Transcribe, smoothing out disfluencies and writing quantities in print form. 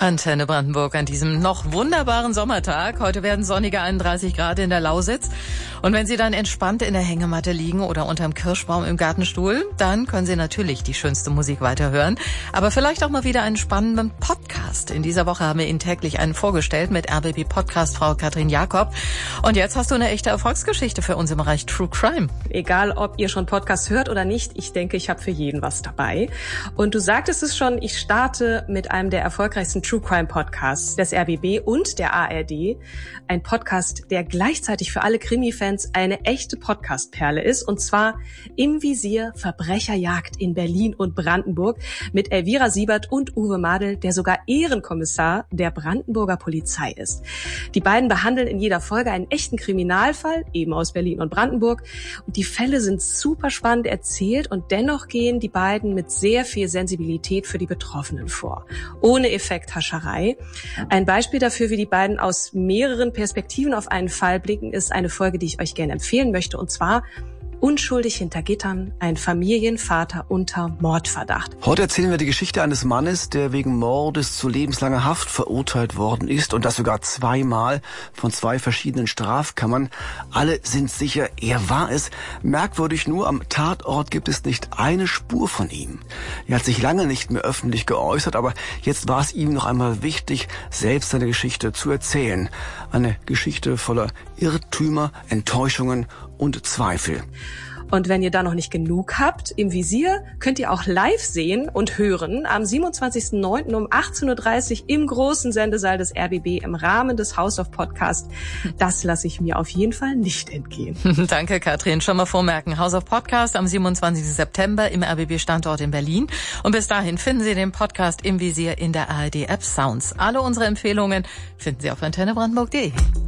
Antenne Brandenburg an diesem noch wunderbaren Sommertag. Heute werden sonnige 31 Grad in der Lausitz. Und wenn Sie dann entspannt in der Hängematte liegen oder unterm Kirschbaum im Gartenstuhl, dann können Sie natürlich die schönste Musik weiterhören. Aber vielleicht auch mal wieder einen spannenden Podcast. In dieser Woche haben wir Ihnen täglich einen vorgestellt mit RBB-Podcast-Frau Katrin Jakob. Und jetzt hast du eine echte Erfolgsgeschichte für uns im Bereich True Crime. Egal, ob ihr schon Podcast hört oder nicht, ich denke, ich habe für jeden was dabei. Und du sagtest es schon, ich starte mit einem der erfolgreichsten True Crime Podcasts des RBB und der ARD. Ein Podcast, der gleichzeitig für alle Krimi-Fans eine echte Podcast-Perle ist. Und zwar Im Visier Verbrecherjagd in Berlin und Brandenburg mit Elvira Siebert und Uwe Madel, der sogar Ehrenkommissar der Brandenburger Polizei ist. Die beiden behandeln in jeder Folge einen echten Kriminalfall, eben aus Berlin und Brandenburg. Und die Fälle sind super spannend erzählt und dennoch gehen die beiden mit sehr viel Sensibilität für die Betroffenen vor. Ohne Effekthascherei. Ein Beispiel dafür, wie die beiden aus mehreren Perspektiven auf einen Fall blicken, ist eine Folge, die ich euch gerne empfehlen möchte, und zwar Unschuldig hinter Gittern, ein Familienvater unter Mordverdacht. Heute erzählen wir die Geschichte eines Mannes, der wegen Mordes zu lebenslanger Haft verurteilt worden ist, und das sogar zweimal von 2 verschiedenen Strafkammern. Alle sind sicher, er war es. Merkwürdig nur, am Tatort gibt es nicht eine Spur von ihm. Er hat sich lange nicht mehr öffentlich geäußert, aber jetzt war es ihm noch einmal wichtig, selbst seine Geschichte zu erzählen. Eine Geschichte voller Irrtümer, Enttäuschungen und Zweifel. Und wenn ihr da noch nicht genug habt, Im Visier könnt ihr auch live sehen und hören am 27.09. um 18.30 Uhr im großen Sendesaal des RBB im Rahmen des House of Podcast. Das lasse ich mir auf jeden Fall nicht entgehen. Danke, Katrin. Schon mal vormerken. House of Podcast am 27. September im RBB-Standort in Berlin. Und bis dahin finden Sie den Podcast Im Visier in der ARD-App Sounds. Alle unsere Empfehlungen finden Sie auf antennebrandenburg.de.